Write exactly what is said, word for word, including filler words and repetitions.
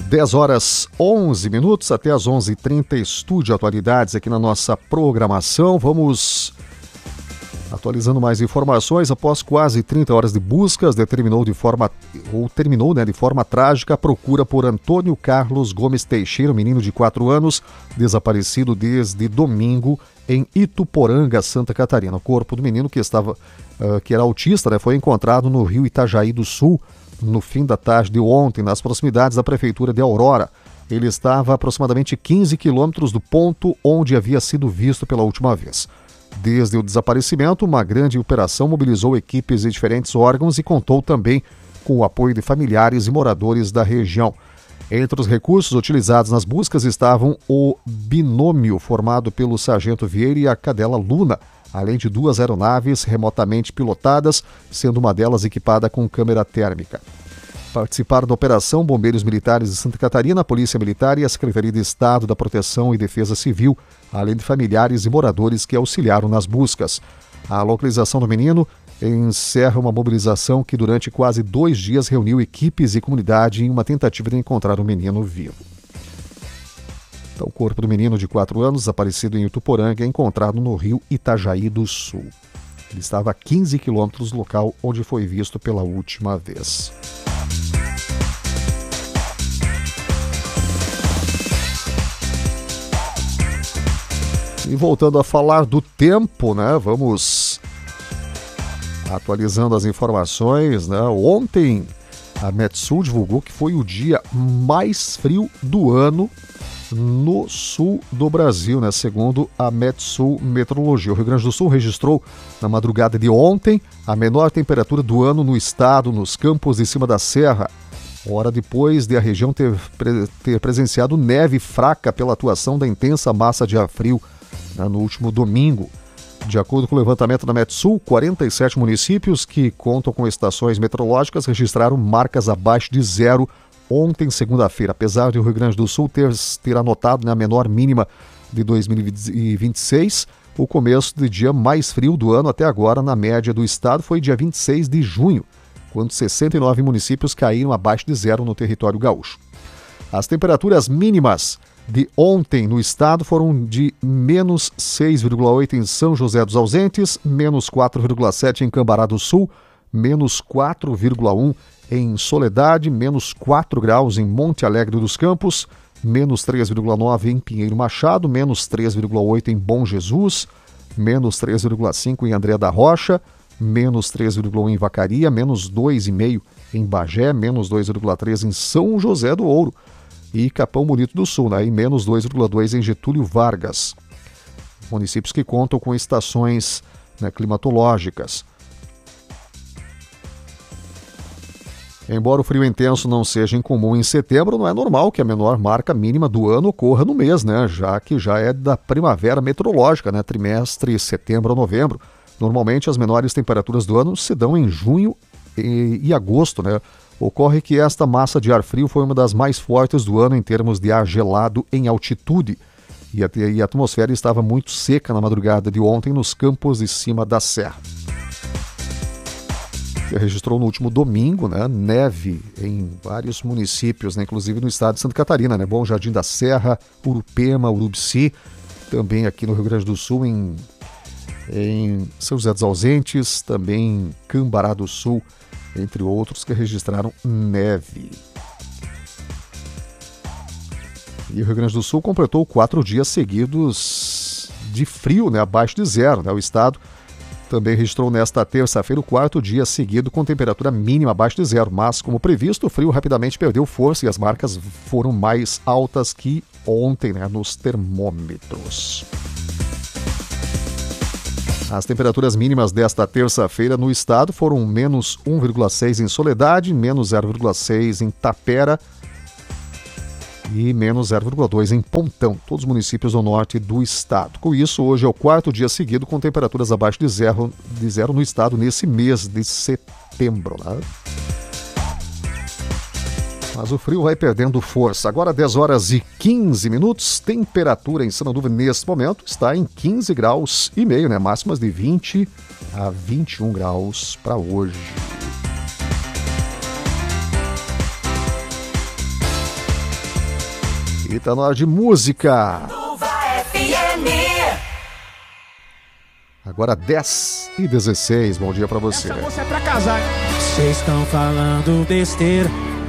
dez horas onze minutos, até as onze e trinta, Estúdio Atualidades aqui na nossa programação. Vamos atualizando mais informações. Após quase trinta horas de buscas, determinou de forma, ou terminou né, de forma trágica a procura por Antônio Carlos Gomes Teixeira, um menino de quatro anos, desaparecido desde domingo em Ituporanga, Santa Catarina. O corpo do menino, que estava, uh, que era autista, né, foi encontrado no rio Itajaí do Sul, no fim da tarde de ontem, nas proximidades da prefeitura de Aurora. Ele estava a aproximadamente quinze quilômetros do ponto onde havia sido visto pela última vez. Desde o desaparecimento, uma grande operação mobilizou equipes de diferentes órgãos e contou também com o apoio de familiares e moradores da região. Entre os recursos utilizados nas buscas estavam o binômio formado pelo Sargento Vieira e a cadela Luna, além de duas aeronaves remotamente pilotadas, sendo uma delas equipada com câmera térmica. Participaram da operação bombeiros militares de Santa Catarina, a Polícia Militar e a Secretaria de Estado da Proteção e Defesa Civil, além de familiares e moradores que auxiliaram nas buscas. A localização do menino encerra uma mobilização que durante quase dois dias reuniu equipes e comunidade em uma tentativa de encontrar o menino vivo. Então, o corpo do menino de quatro anos, desaparecido em Ituporanga, é encontrado no rio Itajaí do Sul. Ele estava a quinze quilômetros do local onde foi visto pela última vez. E voltando a falar do tempo, né? Vamos atualizando as informações, né? Ontem a Metsul divulgou que foi o dia mais frio do ano no sul do Brasil, né? Segundo a Metsul Meteorologia. O Rio Grande do Sul registrou na madrugada de ontem a menor temperatura do ano no estado, nos campos de cima da serra, hora depois de a região ter, ter presenciado neve fraca pela atuação da intensa massa de ar frio, né, no último domingo. De acordo com o levantamento da Metsul, quarenta e sete municípios que contam com estações meteorológicas registraram marcas abaixo de zero ontem, segunda-feira. Apesar de o Rio Grande do Sul ter, ter anotado, né, a menor mínima de dois mil e vinte e seis, o começo do dia mais frio do ano até agora na média do estado foi dia vinte e seis de junho, quando sessenta e nove municípios caíram abaixo de zero no território gaúcho. As temperaturas mínimas de ontem no estado foram de menos seis vírgula oito em São José dos Ausentes, menos quatro vírgula sete em Cambará do Sul, menos quatro vírgula um em Soledade, menos quatro graus em Monte Alegre dos Campos, menos três vírgula nove em Pinheiro Machado, menos três vírgula oito em Bom Jesus, menos três vírgula cinco em André da Rocha, menos três vírgula um em Vacaria, menos dois vírgula cinco em Bagé, menos dois vírgula três em São José do Ouro e Capão Bonito do Sul, né? E menos dois vírgula dois em Getúlio Vargas. Municípios que contam com estações, né, climatológicas. Embora o frio intenso não seja incomum em setembro, não é normal que a menor marca mínima do ano ocorra no mês, né? Já que já é da primavera meteorológica, né? Trimestre setembro a novembro. Normalmente as menores temperaturas do ano se dão em junho e, e agosto, né? Ocorre que esta massa de ar frio foi uma das mais fortes do ano em termos de ar gelado em altitude. E a, e a atmosfera estava muito seca na madrugada de ontem nos campos de cima da serra. Que registrou no último domingo, né, neve em vários municípios, né, inclusive no estado de Santa Catarina, né, Bom Jardim da Serra, Urupema, Urubici, também aqui no Rio Grande do Sul, em, em São José dos Ausentes, também em Cambará do Sul, entre outros que registraram neve. E o Rio Grande do Sul completou quatro dias seguidos de frio, né, abaixo de zero, né, o estado também registrou nesta terça-feira o quarto dia seguido com temperatura mínima abaixo de zero, mas, como previsto, o frio rapidamente perdeu força e as marcas foram mais altas que ontem, né, nos termômetros. As temperaturas mínimas desta terça-feira no estado foram menos um vírgula seis em Soledade, menos zero vírgula seis em Tapera e menos zero vírgula dois em Pontão, todos os municípios do norte do estado. Com isso, hoje é o quarto dia seguido com temperaturas abaixo de zero, de zero no estado nesse mês de setembro. Né? Mas o frio vai perdendo força. Agora dez horas e quinze minutos, temperatura em Sananduva neste momento está em quinze graus e meio, né? Máximas de vinte a vinte e um graus para hoje. E tá na hora de música. Agora dez e dezesseis. Bom dia pra você. Essa moça é pra casar. Vocês estão falando besteira.